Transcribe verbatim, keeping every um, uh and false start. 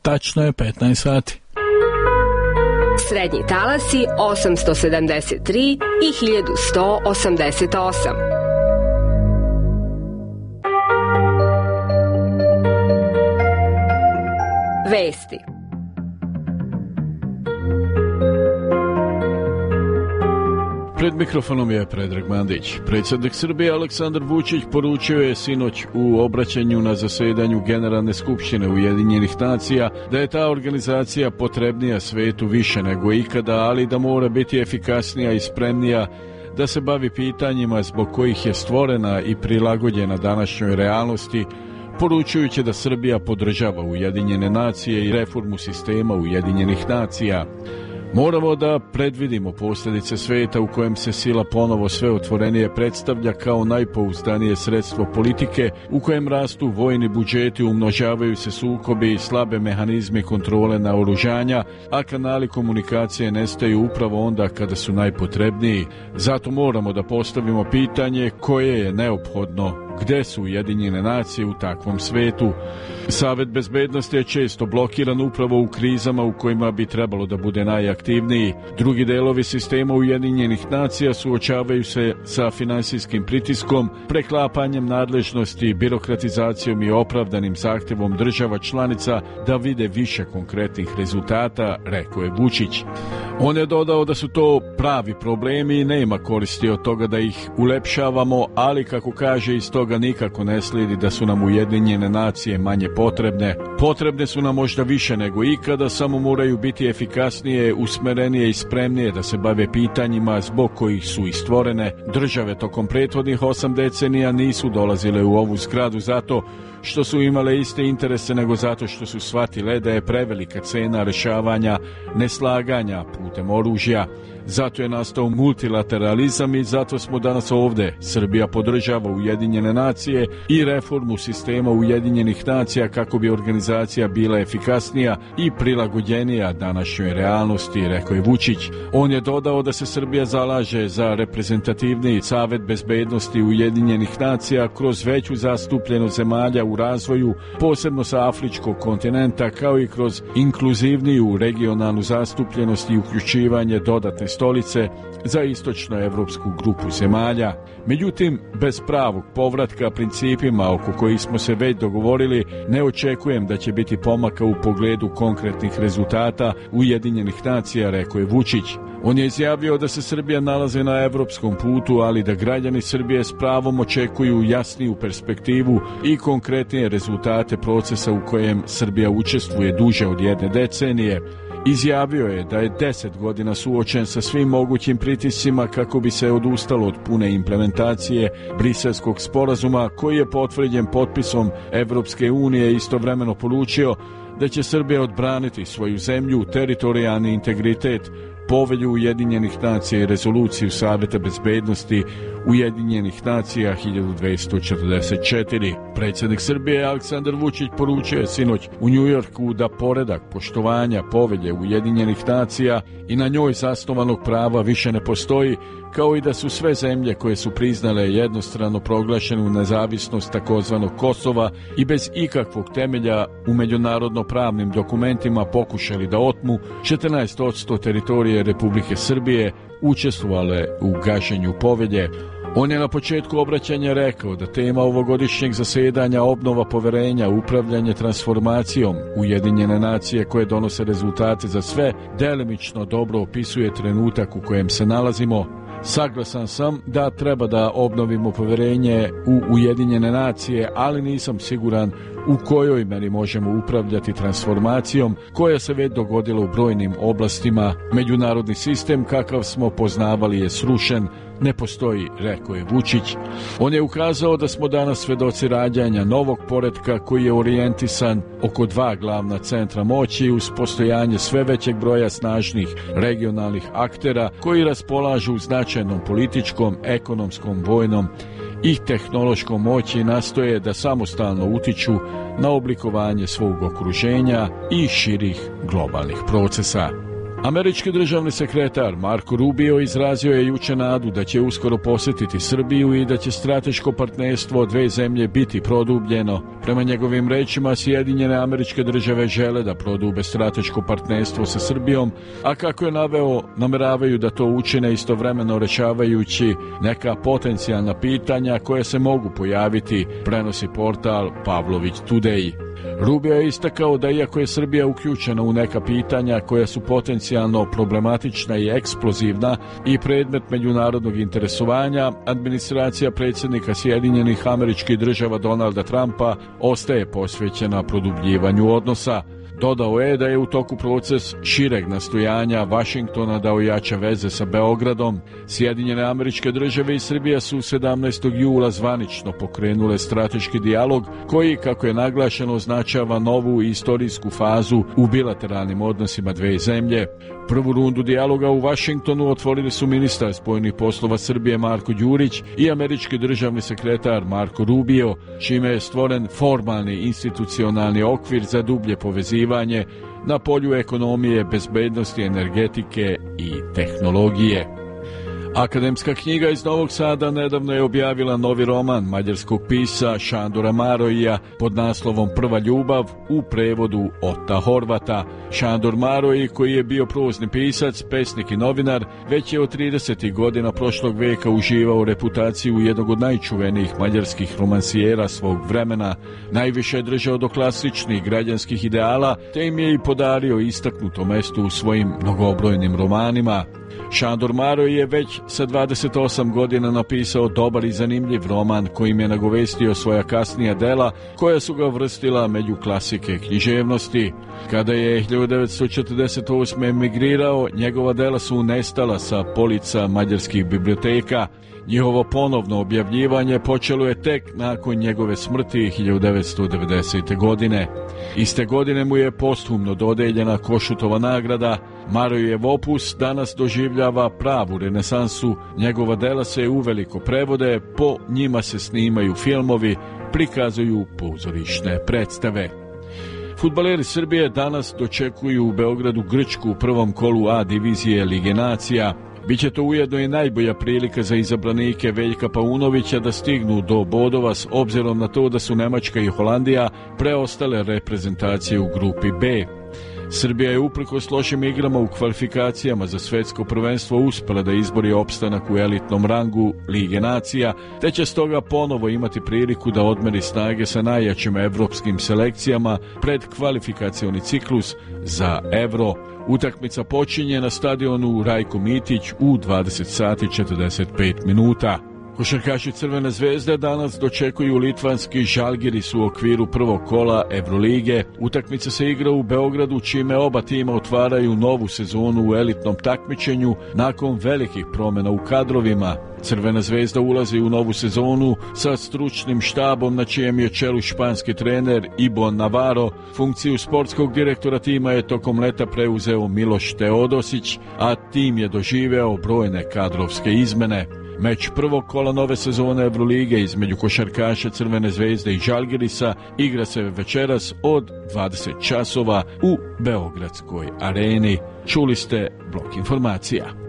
Tačno je petnaest sati. Srednji talasi osamsto sedamdeset tri i hiljadu sto osamdeset osam. Vesti. Pred mikrofonom je Predrag Mandić. Predsjednik Srbije Aleksandar Vučić poručio je sinoć u obraćanju na zasedanju Generalne skupštine Ujedinjenih nacija da je ta organizacija potrebnija svetu više nego ikada, ali da mora biti efikasnija i spremnija da se bavi pitanjima zbog kojih je stvorena i prilagođena današnjoj realnosti, poručujući da Srbija podržava Ujedinjene nacije i reformu sistema Ujedinjenih nacija. Moramo da predvidimo posljedice sveta u kojem se sila ponovo sve otvorenije predstavlja kao najpouzdanije sredstvo politike, u kojem rastu vojni budžeti, umnožavaju se sukobi i slabe mehanizmi kontrole naoružanja, a kanali komunikacije nestaju upravo onda kada su najpotrebniji. Zato moramo da postavimo pitanje koje je neophodno. Gde su Ujedinjene nacije u takvom svetu? Savet bezbednosti je često blokiran upravo u krizama u kojima bi trebalo da bude najaktivniji. Drugi delovi sistema Ujedinjenih nacija suočavaju se sa finansijskim pritiskom, preklapanjem nadležnosti, birokratizacijom i opravdanim zahtevom država članica da vide više konkretnih rezultata, rekao je Vučić. On je dodao da su to pravi problemi i nema koristi od toga da ih ulepšavamo, ali kako kaže iz toga nikako ne slijedi da su nam Ujedinjene nacije manje potrebne. Potrebne su nam možda više nego ikada, samo moraju biti efikasnije, usmerenije i spremnije da se bave pitanjima zbog kojih su i stvorene. Države tokom prethodnih osam decenija nisu dolazile u ovu zgradu zato što su imale iste interese, nego zato što su shvatile da je prevelika cena rešavanja neslaganja putem oružja. Zato je nastao multilateralizam i zato smo danas ovde. Srbija podržava Ujedinjene nacije i reformu sistema Ujedinjenih nacija kako bi organizacija bila efikasnija i prilagođenija današnjoj realnosti, rekao je Vučić. On je dodao da se Srbija zalaže za reprezentativni Savet bezbednosti Ujedinjenih nacija kroz veću zastupljenost zemalja u razvoju, posebno sa afričkog kontinenta, kao i kroz inkluzivniju regionalnu zastupljenost i uključivanje dodatne stolice za istočnoevropsku grupu zemalja. Međutim, bez pravog povratka principima oko kojih smo se već dogovorili, ne očekujem da će biti pomaka u pogledu konkretnih rezultata Ujedinjenih nacija, rekao je Vučić. On je izjavio da se Srbija nalazi na evropskom putu, ali da građani Srbije s pravom očekuju jasniju perspektivu i konkretnije rezultate procesa u kojem Srbija učestvuje duže od jedne decenije. Izjavio je da je deset godina suočen sa svim mogućim pritiscima kako bi se odustalo od pune implementacije Briselskog sporazuma koji je potvrđen potpisom Evropske unije, istovremeno poručio da će Srbija odbraniti svoju zemlju, teritorijalni integritet, Povelju Ujedinjenih nacija i rezoluciju Saveta bezbednosti Ujedinjenih nacija hiljadu dvesta četrdeset četiri. Predsjednik Srbije Aleksandar Vučić poručio je sinoć u Njujorku da poredak poštovanja Povelje Ujedinjenih nacija i na njoj zasnovanog prava više ne postoji, kao i da su sve zemlje koje su priznale jednostrano proglašenu nezavisnost takozvanog Kosova i bez ikakvog temelja u međunarodno pravnim dokumentima pokušali da otmu četrnaest posto teritorije Republike Srbije, učestvovale u gašenju Povelje. On je na početku obraćanja rekao da tema ovogodišnjeg zasedanja obnova poverenja, upravljanje transformacijom, Ujedinjene nacije koje donose rezultate za sve, delimično dobro opisuje trenutak u kojem se nalazimo. Saglasan sam da treba da obnovimo poverenje u Ujedinjene nacije, ali nisam siguran u kojoj meri možemo upravljati transformacijom koja se već dogodila u brojnim oblastima. Međunarodni sistem kakav smo poznavali je srušen, ne postoji, rekao je Vučić. On je ukazao da smo danas svedoci rađanja novog poretka koji je orijentisan oko dva glavna centra moći uz postojanje sve većeg broja snažnih regionalnih aktera koji raspolažu značajnom političkom, ekonomskom, vojnom i tehnološkom moći i nastoje da samostalno utiču na oblikovanje svog okruženja i širih globalnih procesa. Američki državni sekretar Marco Rubio izrazio je juče nadu da će uskoro posjetiti Srbiju i da će strateško partnerstvo dve zemlje biti produbljeno. Prema njegovim rečima, Sjedinjene Američke Države žele da prodube strateško partnerstvo sa Srbijom, a kako je naveo, nameravaju da to učine istovremeno rešavajući neka potencijalna pitanja koje se mogu pojaviti, prenosi portal Pavlović Today. Rubio je istakao da iako je Srbija uključena u neka pitanja koja su potencijalno problematična i eksplozivna i predmet međunarodnog interesovanja, administracija predsjednika Sjedinjenih Američkih Država Donalda Trumpa ostaje posvećena produbljivanju odnosa. Dodao je da je u toku proces šireg nastojanja Vašingtona da ojača veze sa Beogradom. Sjedinjene Američke Države i Srbija su sedamnaestog jula zvanično pokrenule strateški dijalog koji, kako je naglašeno, označava novu istorijsku fazu u bilateralnim odnosima dve zemlje. Prvu rundu dijaloga u Vašingtonu otvorili su ministar spojenih poslova Srbije Marko Đurić i američki državni sekretar Marco Rubio, čime je stvoren formalni institucionalni okvir za dublje povezivanje na polju ekonomije, bezbednosti, energetike i tehnologije. Akademska knjiga iz Novog Sada nedavno je objavila novi roman mađarskog pisca Šandora Maroija pod naslovom Prva ljubav u prevodu Ota Horvata. Šandor Maroj, koji je bio prozni pisac, pesnik i novinar, već je od tridesetih godina prošlog veka uživao reputaciju jednog od najčuvenijih mađarskih romansijera svog vremena. Najviše je držao do klasičnih građanskih ideala, te im je i podario istaknuto mesto u svojim mnogobrojnim romanima. Šandor Maroj je već sa dvadeset osam godina napisao dobar i zanimljiv roman kojim je nagovestio svoja kasnija dela koja su ga vrstila među klasike književnosti. Kada je hiljadu devetsto četrdeset osme emigrirao, njegova dela su nestala sa polica mađarskih biblioteka. Njihovo ponovno objavljivanje počelo je tek nakon njegove smrti hiljadu devetsto devedesete. godine. Iste godine mu je posthumno dodeljena Košutova nagrada. Marojev opus danas doživljava pravu renesansu. Njegova dela se uveliko prevode, po njima se snimaju filmovi, prikazuju pozorišne predstave. Fudbaleri Srbije danas dočekuju u Beogradu Grčku u prvom kolu A divizije Lige nacija. Biće to ujedno i najbolja prilika za izabranike Veljka Paunovića da stignu do bodova s obzirom na to da su Nemačka i Holandija preostale reprezentacije u grupi B. Srbija je uprkos lošim igrama u kvalifikacijama za svetsko prvenstvo uspela da izbori opstanak u elitnom rangu Lige nacija, te će stoga ponovo imati priliku da odmeri snage sa najjačim evropskim selekcijama pred kvalifikacioni ciklus za Euro. Utakmica počinje na stadionu Rajko Mitić u dvadeset sati četrdeset pet minuta. Košarkaši Crvene zvezde danas dočekuju litvanski Žalgiris u okviru prvog kola Evrolige. Utakmica se igra u Beogradu, čime oba tima otvaraju novu sezonu u elitnom takmičenju nakon velikih promjena u kadrovima. Crvena zvezda ulazi u novu sezonu sa stručnim štabom na čijem je čelu španski trener Ibon Navarro. Funkciju sportskog direktora tima je tokom leta preuzeo Miloš Teodosić, a tim je doživeo brojne kadrovske izmene. Meč prvog kola nove sezone Evrolige između košarkaša Crvene zvezde i Žalgirisa igra se večeras od dvadeset časova u Beogradskoj areni. Čuli ste blok informacija.